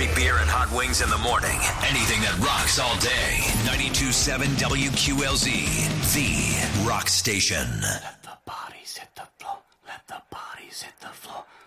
Great beer and hot wings in the morning. Anything that rocks all day. 92.7 WQLZ, the rock station. Let the bodies hit the floor. Let the bodies hit the floor.